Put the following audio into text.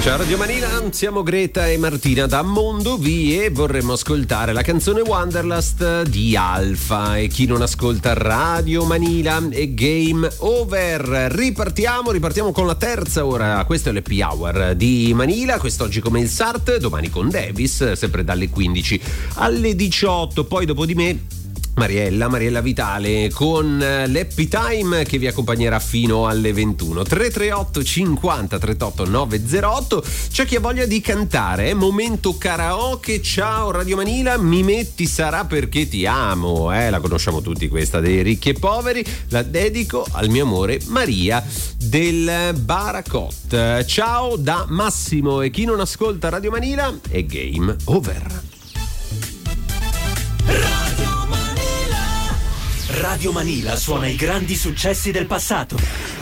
Ciao Radio Manila, siamo Greta e Martina da Mondovì e vorremmo ascoltare la canzone Wanderlust di Alfa. E chi non ascolta Radio Manila è Game Over. Ripartiamo con la terza ora. Questo è l'Happy Hour di Manila, quest'oggi come il SART, domani con Davis, sempre dalle 15 alle 18. Poi dopo di me Mariella Vitale con l'Happy Time che vi accompagnerà fino alle 21. 338 50 38 908. C'è chi ha voglia di cantare, momento karaoke. Ciao Radio Manila, mi metti sarà perché ti amo, la conosciamo tutti questa dei ricchi e poveri. La dedico al mio amore Maria del Baracot. Ciao da Massimo, e chi non ascolta Radio Manila è Game Over. Radio Manila suona i grandi successi del passato.